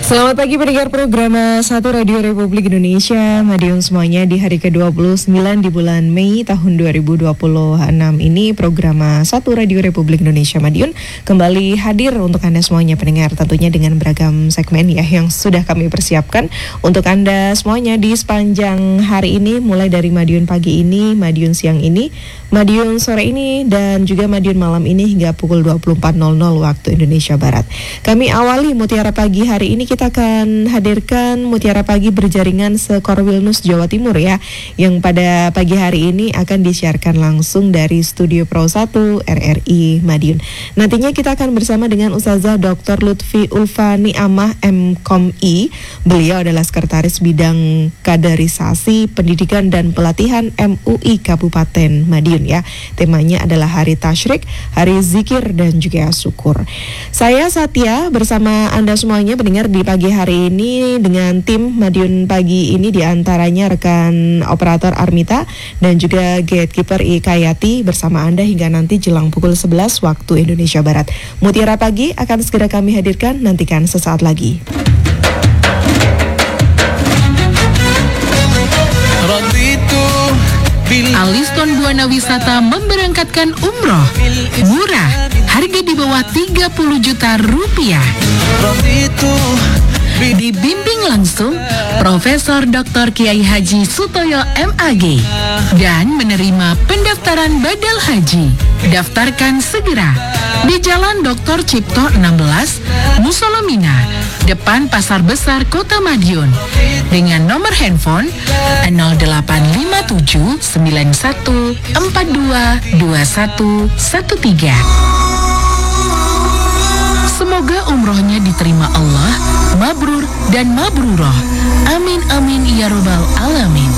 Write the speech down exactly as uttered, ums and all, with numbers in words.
Selamat pagi pendengar program satu Radio Republik Indonesia. Madiun semuanya di hari ke dua puluh sembilan di bulan Mei tahun dua ribu dua puluh enam ini program satu Radio Republik Indonesia Madiun kembali hadir untuk Anda semuanya pendengar, tentunya dengan beragam segmen ya yang sudah kami persiapkan untuk Anda semuanya di sepanjang hari ini, mulai dari Madiun pagi ini, Madiun siang ini, Madiun sore ini, dan juga Madiun malam ini hingga pukul dua puluh empat nol nol waktu Indonesia Barat. Kami awali Mutiara Pagi hari ini, kita akan hadirkan Mutiara Pagi berjaringan se-Korwilnus Jawa Timur ya, yang pada pagi hari ini akan disiarkan langsung dari Studio Pro satu R R I Madiun. Nantinya kita akan bersama dengan Ustazah Doktor Lutfi Ulfani Amah M Com I. Beliau adalah Sekretaris Bidang Kaderisasi Pendidikan dan Pelatihan M U I Kabupaten Madiun ya. Temanya adalah Hari Tasyrik, Hari Zikir dan juga Syukur. Saya Satya bersama Anda semuanya pendengar di pagi hari ini dengan tim Madiun Pagi ini, diantaranya rekan operator Armita dan juga gatekeeper Ikayati bersama Anda hingga nanti jelang pukul sebelas waktu Indonesia Barat. Mutiara Pagi akan segera kami hadirkan, nantikan sesaat lagi. Aliston Buana Wisata memberangkatkan umroh murah, harga di bawah tiga puluh juta rupiah. Dibimbing langsung Profesor Doktor Kiai Haji Sutoyo M A G dan menerima pendaftaran badal haji. Daftarkan segera di Jalan Doktor Cipto enam belas, Musola Mina, depan Pasar Besar Kota Madiun, dengan nomor handphone nol delapan lima tujuh sembilan satu empat dua dua satu satu tiga. Semoga umrohnya diterima Allah, mabrur dan mabruroh. Amin amin ya robbal alamin.